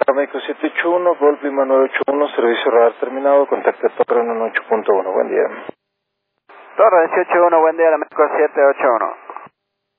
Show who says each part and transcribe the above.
Speaker 1: México 781, Golf Lima 981, servicio radar terminado, contacto Torre en 8.1, buen día.
Speaker 2: Torre 181, buen día, la México 781.